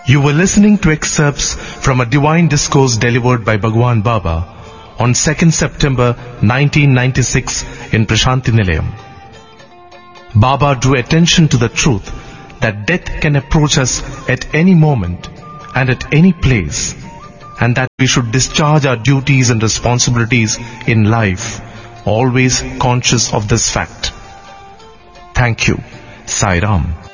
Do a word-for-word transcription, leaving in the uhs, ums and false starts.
You were listening to excerpts from a divine discourse delivered by Bhagwan Baba on second September nineteen ninety-six in Prashanti Nilayam. Baba drew attention to the truth that death can approach us at any moment and at any place, and that we should discharge our duties and responsibilities in life, always conscious of this fact. Thank you. Sai Ram.